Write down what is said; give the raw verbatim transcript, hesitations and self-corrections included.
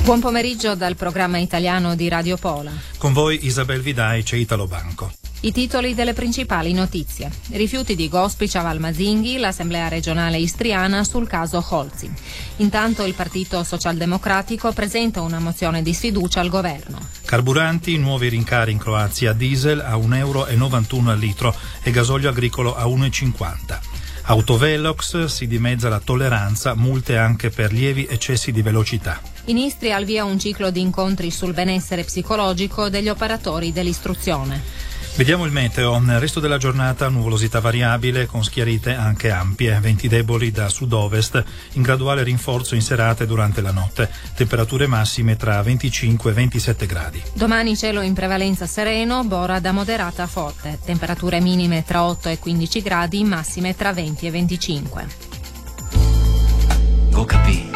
Buon pomeriggio dal programma italiano di Radio Pola. Con voi Isabel Vidaice, Italo Banco. I titoli delle principali notizie. Rifiuti di Gospicia Valmasinghi, l'Assemblea regionale istriana sul caso Holcim. Intanto il Partito Socialdemocratico presenta una mozione di sfiducia al governo. Carburanti, nuovi rincari in Croazia, diesel a un euro e novantuno al litro e gasolio agricolo a uno e cinquanta. Autovelox, si dimezza la tolleranza, multe anche per lievi eccessi di velocità. In Istria al via un ciclo di incontri sul benessere psicologico degli operatori dell'istruzione. Vediamo il meteo. Nel resto della giornata nuvolosità variabile con schiarite anche ampie, venti deboli da sud-ovest, in graduale rinforzo in serate durante la notte, temperature massime tra venticinque e ventisette gradi. Domani cielo in prevalenza sereno, bora da moderata a forte, temperature minime tra otto e quindici gradi, massime tra venti e venticinque. Go capì.